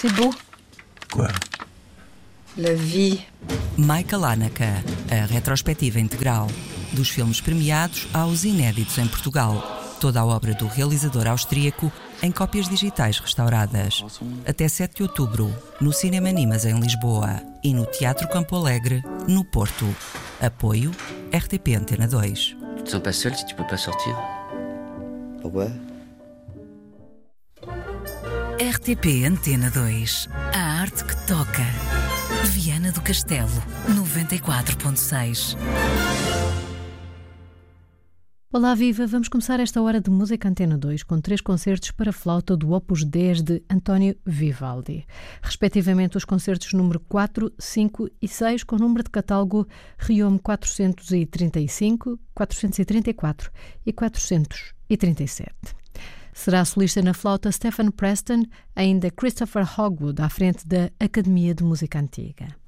C'est beau. Quoi? La vie. Michael Haneke, a retrospectiva integral. Dos filmes premiados aos inéditos em Portugal. Toda a obra do realizador austríaco em cópias digitais restauradas. Até 7 de outubro, no Cinema Nimas em Lisboa e no Teatro Campo Alegre, no Porto. Apoio RTP Antena 2. Tu te sens pas seul si tu peux pas sortir? Pourquoi? RTP Antena 2. A arte que toca. Viana do Castelo, 94.6. Olá, viva! Vamos começar esta hora de Música Antena 2 com 3 concertos para flauta do Opus 10 de António Vivaldi. Respectivamente, os concertos número 4, 5 e 6, com número de catálogo Riome 435, 434 e 437. Será solista na flauta Stephen Preston, ainda Christopher Hogwood, à frente da Academia de Música Antiga.